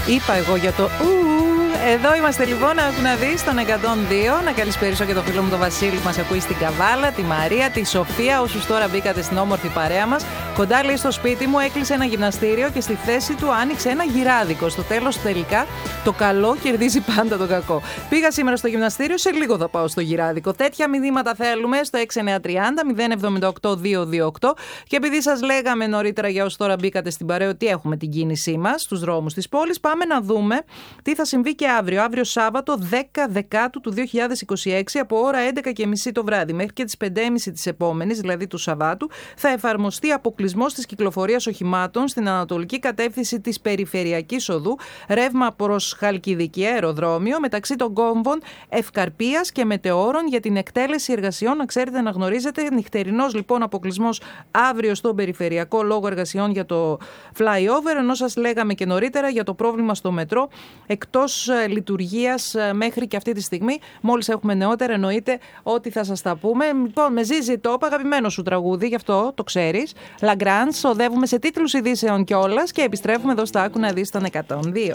Είπα εγώ για το Εδώ είμαστε λοιπόν, να δεις τον 102. Να καλησπέρισω και το φίλο μου τον Βασίλη που μας ακούει στην Καβάλα, τη Μαρία, τη Σοφία, όσους τώρα μπήκατε στην όμορφη παρέα μας. Κοντά λέει στο σπίτι μου έκλεισε ένα γυμναστήριο και στη θέση του άνοιξε ένα γυράδικο. Στο τέλος τελικά το καλό κερδίζει πάντα το κακό. Πήγα σήμερα στο γυμναστήριο, σε λίγο θα πάω στο γυράδικο. Τέτοια μηνύματα θέλουμε στο 6930 078 228. Και επειδή σας λέγαμε νωρίτερα για όσους τώρα μπήκατε στην παρέα ότι έχουμε την κίνησή μας στους δρόμους της πόλης, πάμε να δούμε τι θα συμβεί και αύριο. Αύριο Σάββατο 10 Δεκάτου του 2026 από ώρα 11.30 το βράδυ μέχρι και τις 5.30 της επόμενης, δηλαδή του Σαββάτου, θα εφαρμοστεί αποκλεισμός της κυκλοφορίας οχημάτων στην ανατολική κατεύθυνση της Περιφερειακής Οδού, ρεύμα προς Χαλκιδική αεροδρόμιο, μεταξύ των κόμβων Ευκαρπίας και Μετεώρων για την εκτέλεση εργασιών. Να ξέρετε, να γνωρίζετε, νυχτερινός λοιπόν αποκλεισμός αύριο στον Περιφερειακό λόγω εργασιών για το flyover, ενώ σας λέγαμε και νωρίτερα για το πρόβλημα στο μετρό εκτός λειτουργίας μέχρι και αυτή τη στιγμή. Μόλις έχουμε νεότερα, εννοείται ότι θα σας τα πούμε. Λοιπόν, με ZZ Top, αγαπημένο σου τραγούδι, γι' αυτό το ξέρεις. Lagrange, οδεύουμε σε τίτλους ειδήσεων κιόλας και επιστρέφουμε εδώ στα Άκου να δεις τον 102.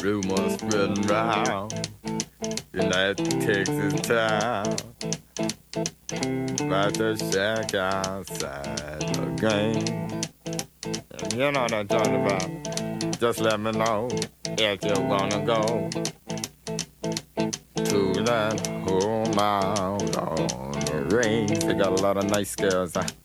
You know what I'm talking about. Just let me know if you wanna go to that whole mile on the range. They got a lot of nice girls.